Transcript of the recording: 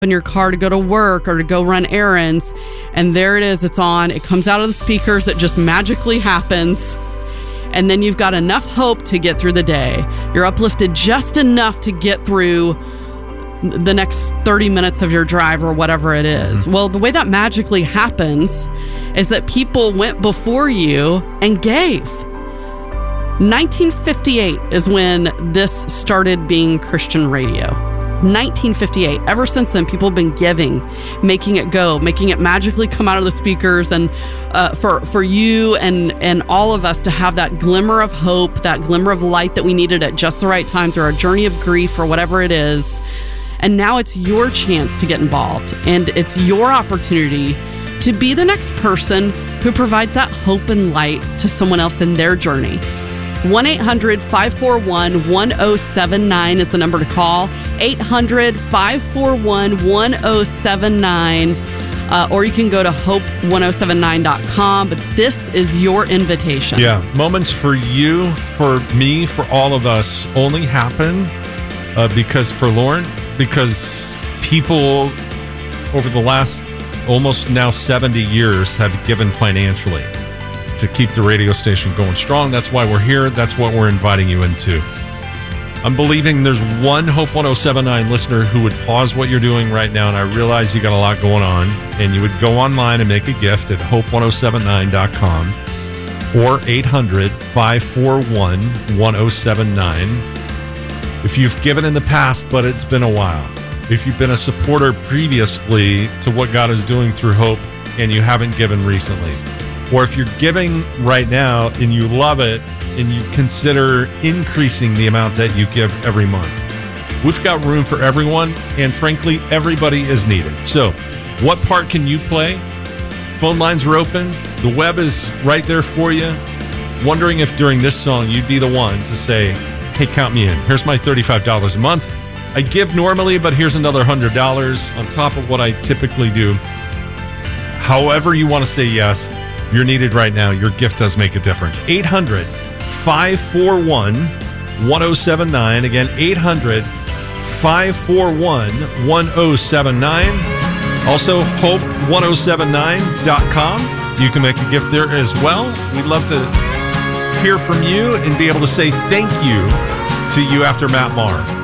in your car to go to work or to go run errands, and there it is, it's on. It comes out of the speakers, it just magically happens. And then you've got enough hope to get through the day. You're uplifted just enough to get through the next 30 minutes of your drive or whatever it is. Well, the way that magically happens is that people went before you and gave. 1958 is when this started being Christian radio. 1958. Ever since then, people have been giving, making it go, making it magically come out of the speakers, and for you and all of us to have that glimmer of hope, that glimmer of light that we needed at just the right time through our journey of grief or whatever it is. And now it's your chance to get involved, and it's your opportunity to be the next person who provides that hope and light to someone else in their journey. 1-800-541-1079 is the number to call. 800-541-1079. Or you can go to hope1079.com. But this is your invitation. Yeah. Moments for you, for me, for all of us only happen because people over the last almost now 70 years have given financially to keep the radio station going strong. That's why we're here. That's what we're inviting you into. I'm believing there's one Hope 1079 listener who would pause what you're doing right now, and I realize you got a lot going on, and you would go online and make a gift at hope1079.com or 800-541-1079. If you've given in the past, but it's been a while. If you've been a supporter previously to what God is doing through Hope and you haven't given recently. Or if you're giving right now and you love it and you consider increasing the amount that you give every month. We've got room for everyone, and frankly, everybody is needed. So, what part can you play? Phone lines are open. The web is right there for you. Wondering if during this song you'd be the one to say, hey, count me in. Here's my $35 a month. I give normally, but here's another $100 on top of what I typically do. However you want to say yes, you're needed right now. Your gift does make a difference. 800-541-1079. Again, 800-541-1079. Also, hope1079.com. You can make a gift there as well. We'd love to hear from you and be able to say thank you to you after Matt Maher.